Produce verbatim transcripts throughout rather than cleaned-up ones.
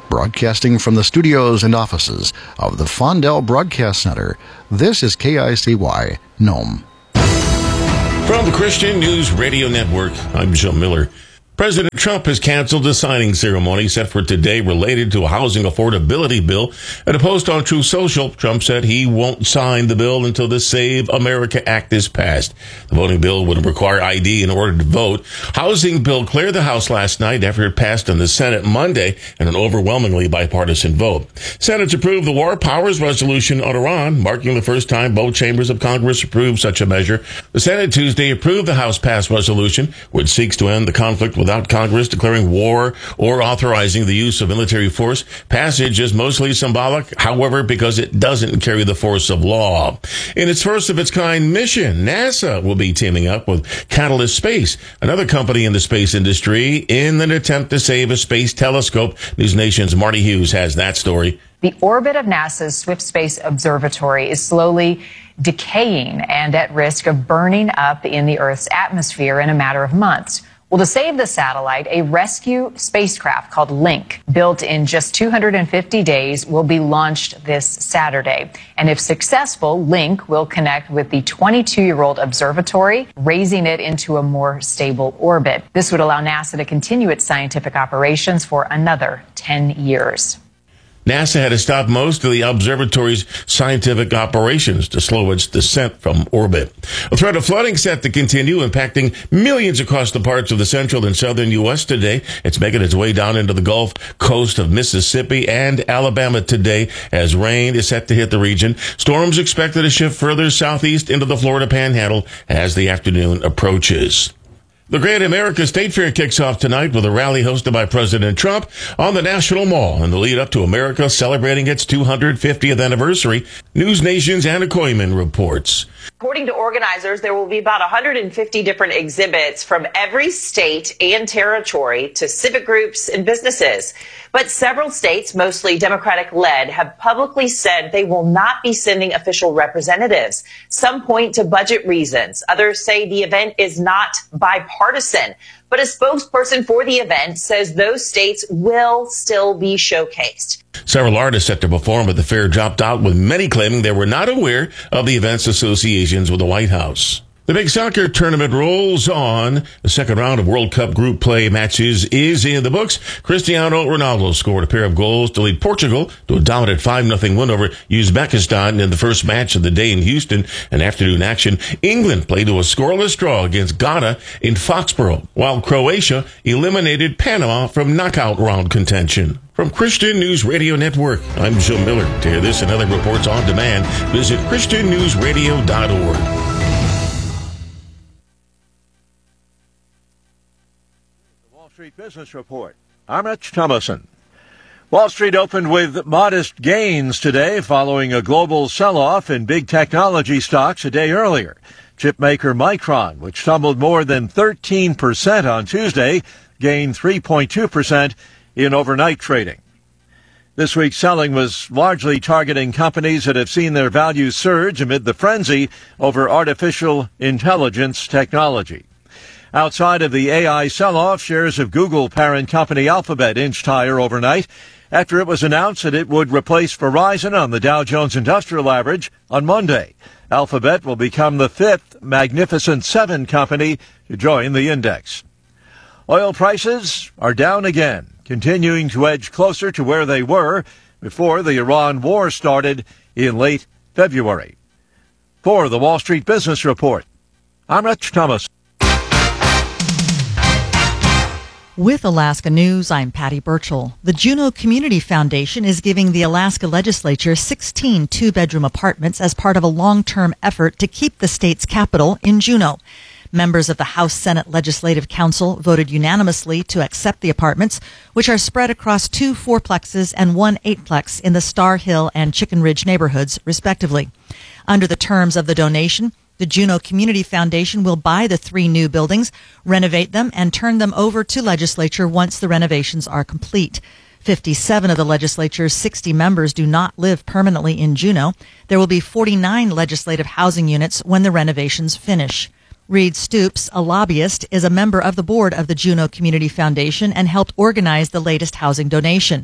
Broadcasting from the studios and offices of the Fondell Broadcast Center, this is K I C Y, Nome. From the Christian News Radio Network, I'm Joe Miller. President Trump has canceled the signing ceremony set for today related to a housing affordability bill. At a post on Truth Social, Trump said he won't sign the bill until the Save America Act is passed. The voting bill would require I D in order to vote. Housing bill cleared the House last night after it passed in the Senate Monday in an overwhelmingly bipartisan vote. Senate approved the War Powers Resolution on Iran, marking the first time both chambers of Congress approved such a measure. The Senate Tuesday approved the House-passed resolution, which seeks to end the conflict with without Congress declaring war or authorizing the use of military force. Passage is mostly symbolic, however, because it doesn't carry the force of law. In its first of its kind mission, NASA will be teaming up with Catalyst Space, another company in the space industry, in an attempt to save a space telescope. News Nation's Marty Hughes has that story. The orbit of NASA's Swift Space Observatory is slowly decaying and at risk of burning up in the Earth's atmosphere in a matter of months. Well, to save the satellite, a rescue spacecraft called Link, built in just two hundred fifty days, will be launched this Saturday. And if successful, Link will connect with the twenty-two-year-old observatory, raising it into a more stable orbit. This would allow NASA to continue its scientific operations for another ten years. NASA had to stop most of the observatory's scientific operations to slow its descent from orbit. A threat of flooding set to continue, impacting millions across the parts of the central and southern U S today. It's making its way down into the Gulf Coast of Mississippi and Alabama today as rain is set to hit the region. Storms expected to shift further southeast into the Florida Panhandle as the afternoon approaches. The Great America State Fair kicks off tonight with a rally hosted by President Trump on the National Mall in the lead up to America celebrating its two hundred fiftieth anniversary. News Nation's Anna Koyman reports. According to organizers, there will be about one hundred fifty different exhibits from every state and territory to civic groups and businesses. But several states, mostly Democratic-led, have publicly said they will not be sending official representatives. Some point to budget reasons. Others say the event is not bipartisan. But a spokesperson for the event says those states will still be showcased. Several artists set to perform at the fair dropped out, with many claiming they were not aware of the event's associations with the White House. The big soccer tournament rolls on. The second round of World Cup group play matches is in the books. Cristiano Ronaldo scored a pair of goals to lead Portugal to a dominant five nothing win over Uzbekistan in the first match of the day in Houston. An afternoon action, England played to a scoreless draw against Ghana in Foxborough, while Croatia eliminated Panama from knockout round contention. From Christian News Radio Network, I'm Joe Miller. To hear this and other reports on demand, visit christian news radio dot org. Wall Street Business Report. I'm Rich Thomason. Wall Street opened with modest gains today following a global sell-off in big technology stocks a day earlier. Chipmaker Micron, which tumbled more than thirteen percent on Tuesday, gained three point two percent in overnight trading. This week's selling was largely targeting companies that have seen their values surge amid the frenzy over artificial intelligence technology. Outside of the A I sell-off, shares of Google parent company Alphabet inched higher overnight after it was announced that it would replace Verizon on the Dow Jones Industrial Average on Monday. Alphabet will become the fifth Magnificent Seven company to join the index. Oil prices are down again, continuing to edge closer to where they were before the Iran war started in late February. For the Wall Street Business Report, I'm Rich Thomas. With Alaska News, I'm Patty Burchell. The Juneau Community Foundation is giving the Alaska legislature sixteen two-bedroom apartments as part of a long-term effort to keep the state's capital in Juneau. Members of the House Senate Legislative Council voted unanimously to accept the apartments, which are spread across two fourplexes and one eightplex in the Star Hill and Chicken Ridge neighborhoods, respectively. Under the terms of the donation, the Juneau Community Foundation will buy the three new buildings, renovate them, and turn them over to legislature once the renovations are complete. fifty-seven of the legislature's sixty members do not live permanently in Juneau. There will be forty-nine legislative housing units when the renovations finish. Reed Stoops, a lobbyist, is a member of the board of the Juneau Community Foundation and helped organize the latest housing donation.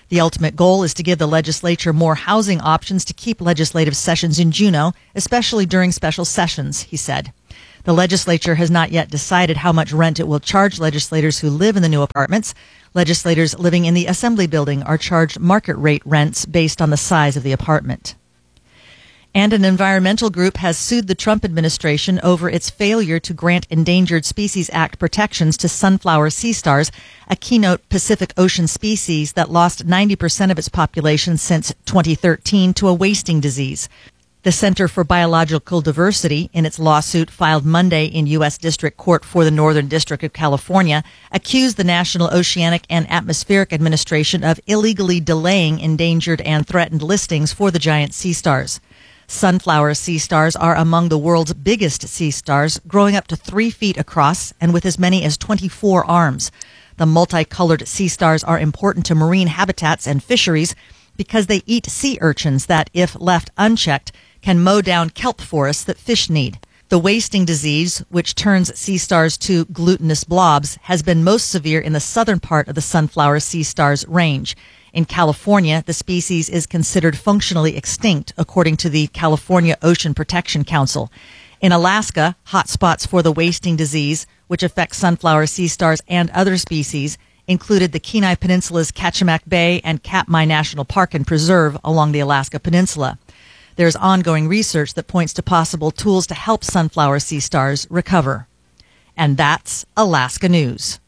The ultimate goal is to give the legislature more housing options to keep legislative sessions in Juneau, especially during special sessions, he said. The legislature has not yet decided how much rent it will charge legislators who live in the new apartments. Legislators living in the Assembly Building are charged market rate rents based on the size of the apartment. And an environmental group has sued the Trump administration over its failure to grant Endangered Species Act protections to sunflower sea stars, a keynote Pacific Ocean species that lost ninety percent of its population since twenty thirteen to a wasting disease. The Center for Biological Diversity, in its lawsuit filed Monday in U S District Court for the Northern District of California, accused the National Oceanic and Atmospheric Administration of illegally delaying endangered and threatened listings for the giant sea stars. Sunflower sea stars are among the world's biggest sea stars, growing up to three feet across and with as many as twenty-four arms. The multicolored sea stars are important to marine habitats and fisheries because they eat sea urchins that, if left unchecked, can mow down kelp forests that fish need. The wasting disease, which turns sea stars to glutinous blobs, has been most severe in the southern part of the sunflower sea stars range. In California, the species is considered functionally extinct, according to the California Ocean Protection Council. In Alaska, hotspots for the wasting disease, which affects sunflower sea stars and other species, included the Kenai Peninsula's Kachemak Bay and Katmai National Park and Preserve along the Alaska Peninsula. There's ongoing research that points to possible tools to help sunflower sea stars recover. And that's Alaska News.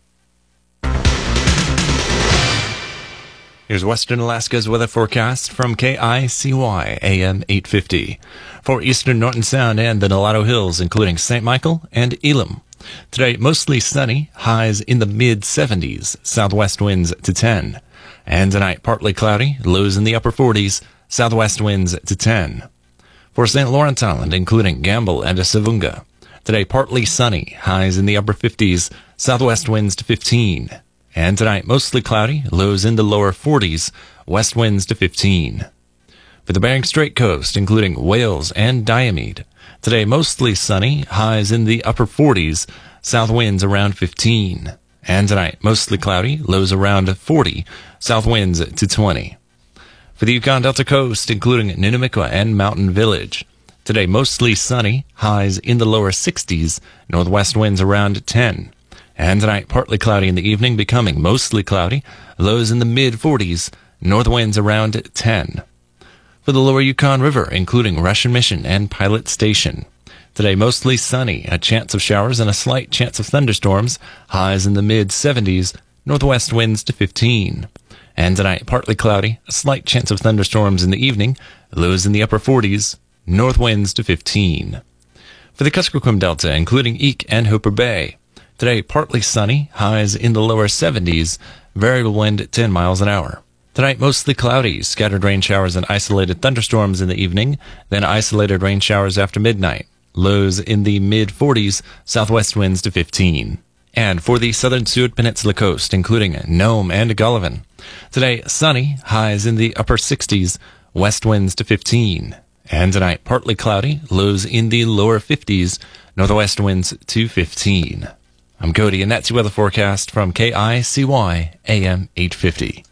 Here's Western Alaska's weather forecast from K I C Y A M eight fifty. For eastern Norton Sound and the Nulato Hills, including Saint Michael and Elam. Today, mostly sunny, highs in the mid-seventies, southwest winds to ten. And tonight, partly cloudy, lows in the upper forties, southwest winds to ten. For Saint Lawrence Island, including Gamble and Savunga. Today, partly sunny, highs in the upper fifties, southwest winds to fifteen. And tonight, mostly cloudy, lows in the lower forties, west winds to fifteen. For the Bering Strait coast, including Wales and Diomede. Today, mostly sunny, highs in the upper forties, south winds around fifteen. And tonight, mostly cloudy, lows around forty, south winds to twenty. For the Yukon Delta coast, including Nunamikwa and Mountain Village. Today, mostly sunny, highs in the lower sixties, northwest winds around ten. And tonight, partly cloudy in the evening, becoming mostly cloudy, lows in the mid-forties, north winds around ten. For the lower Yukon River, including Russian Mission and Pilot Station. Today, mostly sunny, a chance of showers and a slight chance of thunderstorms, highs in the mid-seventies, northwest winds to fifteen. And tonight, partly cloudy, a slight chance of thunderstorms in the evening, lows in the upper forties, north winds to fifteen. For the Kuskokwim Delta, including Eek and Hooper Bay. Today, partly sunny, highs in the lower seventies, variable wind ten miles an hour. Tonight, mostly cloudy, scattered rain showers and isolated thunderstorms in the evening, then isolated rain showers after midnight. Lows in the mid-forties, southwest winds to fifteen. And for the southern Seward Peninsula coast, including Nome and Gullivan. Today, sunny, highs in the upper sixties, west winds to fifteen. And tonight, partly cloudy, lows in the lower fifties, northwest winds to fifteen. I'm Cody, and that's your weather forecast from K I C Y A M eight fifty.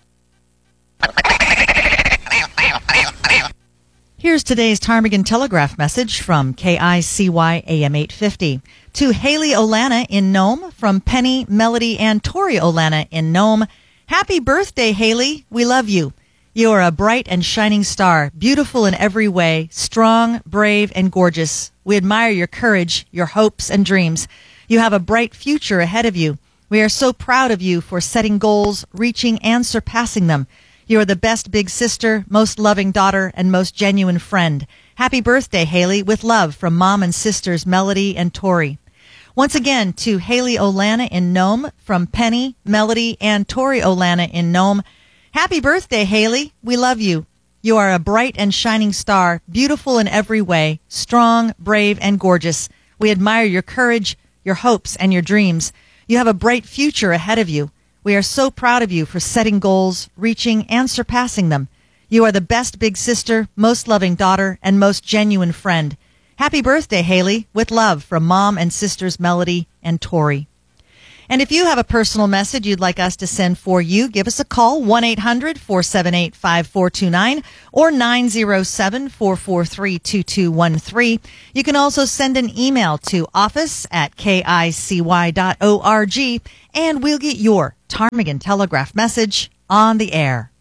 Here's today's Ptarmigan Telegraph message from K I C Y A M eight fifty. To Haley Olana in Nome, from Penny, Melody, and Tori Olana in Nome. Happy birthday, Haley. We love you. You are a bright and shining star, beautiful in every way, strong, brave, and gorgeous. We admire your courage, your hopes, and dreams. You have a bright future ahead of you. We are so proud of you for setting goals, reaching and surpassing them. You are the best big sister, most loving daughter, and most genuine friend. Happy birthday, Haley, with love from Mom and Sisters Melody and Tori. Once again, to Haley Olana in Nome, from Penny, Melody, and Tori Olana in Nome. Happy birthday, Haley. We love you. You are a bright and shining star, beautiful in every way, strong, brave, and gorgeous. We admire your courage, your hopes, and your dreams. You have a bright future ahead of you. We are so proud of you for setting goals, reaching, and surpassing them. You are the best big sister, most loving daughter, and most genuine friend. Happy birthday, Haley, with love from Mom and Sisters Melody and Tori. And if you have a personal message you'd like us to send for you, give us a call, one eight hundred four seven eight five four two nine or nine zero seven four four three two two one three. You can also send an email to office at K I C Y dot org, and we'll get your Ptarmigan Telegraph message on the air.